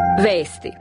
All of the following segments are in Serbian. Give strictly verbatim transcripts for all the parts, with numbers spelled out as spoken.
Vesti.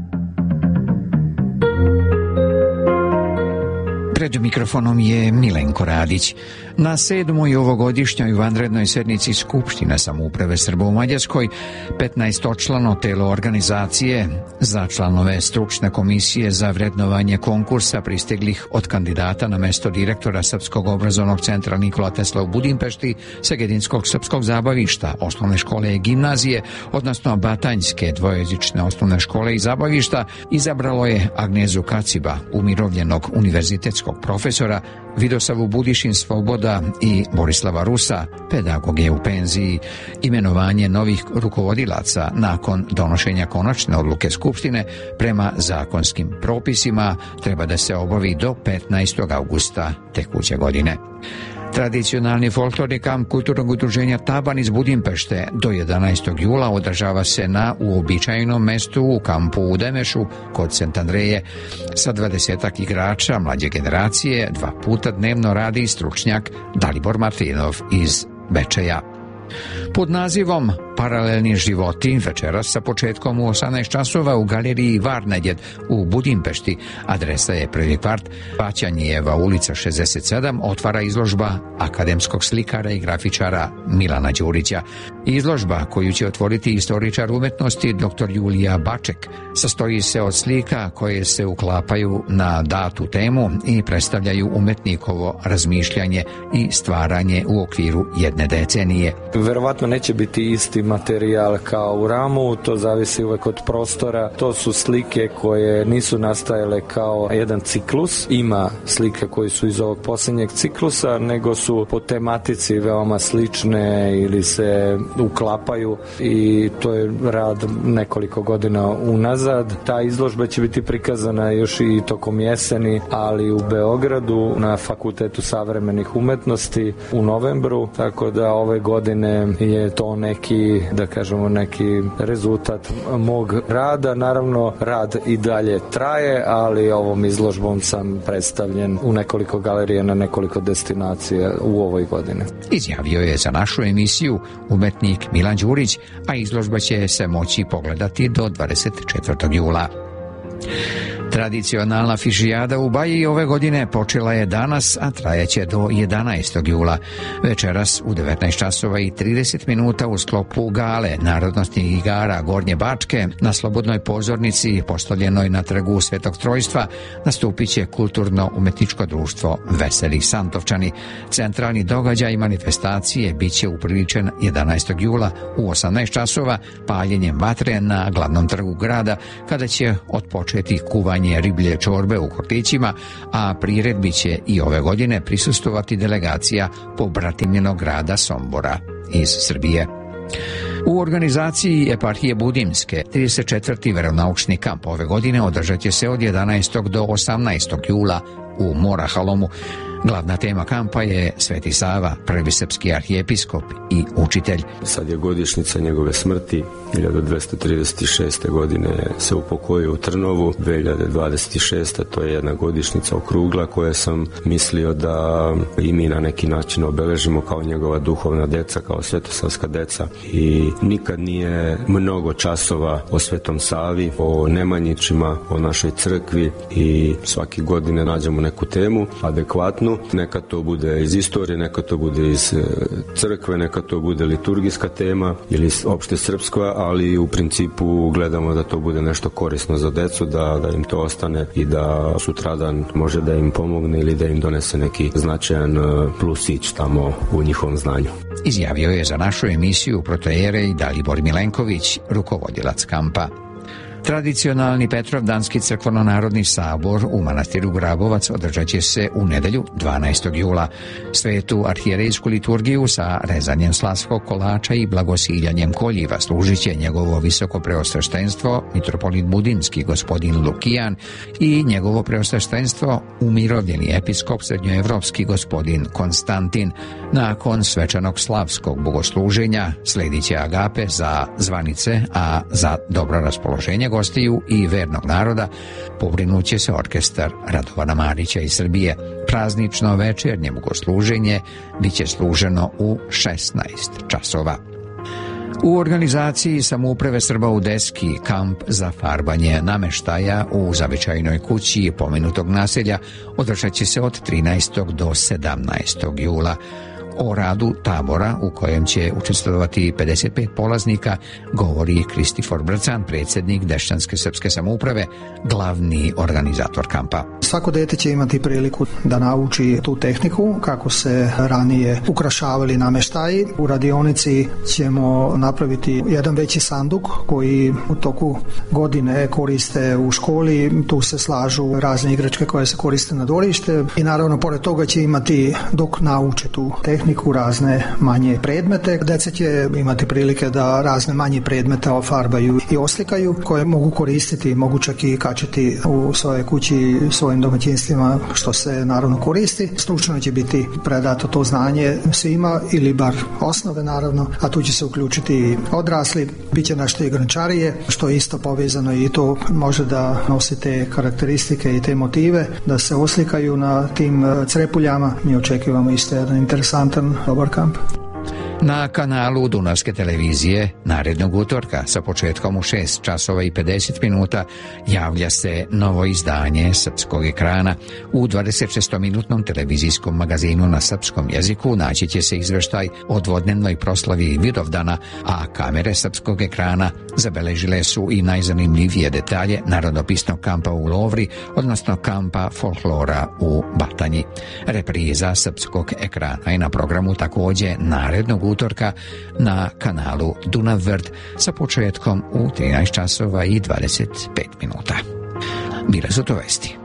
Pred mikrofonom je Milenko Radić. Na sedmoj ovogodišnjoj vanrednoj sednici Skupštine samouprave Srba u Mađarskoj petnaestočlano telo organizacije za članove stručne komisije za vrednovanje konkursa pristiglih od kandidata na mesto direktora Srpskog obrazovnog centra Nikola Tesla u Budimpešti, Segedinskog srpskog zabavišta, osnovne škole i gimnazije, odnosno Batanjske dvojezične osnovne škole i zabavišta, izabralo je Agnezu Kaciba, umirovljenog univerzitetskog profesora, Vidosavu Budišin Svoboda i Borislava Rusa, pedagoge u penziji. Imenovanje novih rukovodilaca nakon donošenja konačne odluke Skupštine prema zakonskim propisima treba da se obavi do petnaestog avgusta tekuće godine. Tradicionalni folklorni kamp kulturnog udruženja Taban iz Budimpešte do jedanaestog jula održava se na uobičajenom mestu u kampu u Demešu kod Sent Andreje. Sa dvadesetak igrača mlađe generacije dva puta dnevno radi stručnjak Dalibor Martinov iz Bečeja. Pod nazivom Paralelni životi večeras sa početkom u osamnaest časova u galeriji Varnedjed u Budimpešti, adresa je prvi kvart, Paćanijeva ulica šezdeset sedam, otvara izložba akademskog slikara i grafičara Milana Đurića. Izložba koju će otvoriti istoričar umetnosti dr Julija Baček sastoji se od slika koje se uklapaju na datu temu i predstavljaju umetnikovo razmišljanje i stvaranje u okviru jedne decenije. Verovatno neće biti isti materijal kao u Ramu, to zavisi uvek od prostora. To su slike koje nisu nastajale kao jedan ciklus. Ima slike koje su iz ovog posljednjeg ciklusa, nego su po tematici veoma slične ili se uklapaju i to je rad nekoliko godina unazad. Ta izložba će biti prikazana još i tokom jeseni, ali u Beogradu na Fakultetu savremenih umetnosti u novembru, tako da ove godine je to neki, da kažemo, neki rezultat mog rada. Naravno, rad i dalje traje, ali ovom izložbom sam predstavljen u nekoliko galerija na nekoliko destinacija u ovoj godini. Izjavio je za našu emisiju umetnik Milan Đurić, a izložba će se moći pogledati do dvadeset četvrtog jula. Tradicionalna fišijada u Baji ove godine počela je danas, a trajeće do jedanaestog jula. Večeras u devetnaest časova i trideset minuta u sklopu gale narodnostnih igara Gornje Bačke na slobodnoj pozornici postavljenoj na trgu Svetog Trojstva nastupit će kulturno-umetničko društvo Veseli Santovčani. Centralni događaj manifestacije bit će upriličen jedanaestog jula u osamnaest časova paljenjem vatre na glavnom trgu grada, kada će otpočeti kuvanje riblje čorbe u kortićima, a priredbi će i ove godine prisustvovati delegacija pobratimljenog grada Sombora iz Srbije. U organizaciji eparhije Budimske trideset četvrti veronaučni kamp ove godine održat će se od jedanaestog do osamnaestog jula u Morahalomu. Glavna tema kampa je Sveti Sava, prvi srpski arhijepiskop i učitelj. Sad je godišnjica njegove smrti. hiljadu dvesta trideset šeste. godine se upokojio u Trnovu. dve hiljade dvadeset šeste. to je jedna godišnjica okrugla koje sam mislio da i mi na neki način obeležimo kao njegova duhovna deca, kao svetosavska deca. I nikad nije mnogo časova o Svetom Savi, o Nemanjićima, o našoj crkvi i svake godine nađemo neku temu adekvatnu. Neka to bude iz istorije, neka to bude iz crkve, neka to bude liturgijska tema ili opšte srpska, ali u principu gledamo da to bude nešto korisno za decu, da, da im to ostane i da sutradan može da im pomogne ili da im donese neki značajan plusić tamo u njihovom znanju. Izjavio je za našu emisiju protoijerej Dalibor Milenković, rukovodilac kampa. Tradicionalni Petrovdanski crkveno-narodni sabor u manastiru Grabovac održat će se u nedelju dvanaestog jula. Svetu arhijerejsku liturgiju sa rezanjem slavskog kolača i blagosiljanjem koljiva služit će njegovo visoko preosveštenstvo mitropolit Budimski gospodin Lukijan i njegovo preosveštenstvo umirovljeni episkop srednjoevropski gospodin Konstantin. Nakon svečanog slavskog bogosluženja sledit će agape za zvanice, a za dobro raspoloženje gostiju i vernog naroda pobrinut će se orkestar Radovana Marića iz Srbije. Praznično večernje bogosluženje bit će služeno u šesnaest časova. U organizaciji samouprave Srba u Deski kamp za farbanje nameštaja u zavičajnoj kući pomenutog naselja održat će se od trinaestog do sedamnaestog jula. O radu tabora u kojem će učestvovati pedeset pet polaznika govori Kristifor Brcan, predsjednik Dešćanske srpske samouprave, glavni organizator kampa. Svako dete će imati priliku da nauči tu tehniku kako se ranije ukrašavali namještaji. U radionici ćemo napraviti jedan veći sanduk koji u toku godine koriste u školi. Tu se slažu razne igračke koje se koriste na dvorište i naravno pored toga će imati, dok nauče tu tehniku, razne manje predmete. Deca će imati prilike da razne manje predmete ofarbaju i oslikaju koje mogu koristiti, mogu čak i kačiti u svoje kući, svojim domaćinstvima, što se naravno koristi. Stručno će biti predato to znanje svima ili bar osnove naravno, a tu će se uključiti odrasli, bit će nešto i grančarije, što je isto povezano i to može da nosi te karakteristike i te motive, da se oslikaju na tim crepuljama. Mi očekivamo isto jedan interesantan dobar kamp. Na kanalu Dunavske televizije narednog utorka sa početkom u šest časova i pedeset minuta javlja se novo izdanje Srpskog ekrana. U dvadesetšestominutnom televizijskom magazinu na srpskom jeziku naći će se izveštaj o dvodnevnoj proslavi Vidovdana, a kamere Srpskog ekrana zabeležile su i najzanimljivije detalje narodopisnog kampa u Lovri, odnosno kampa folklora u Batanji. Repriza Srpskog ekrana je na programu također narednog utorka na kanalu Dunav Vrt sa početkom u trinaest časova i dvadeset pet minuta. Bile su to vesti.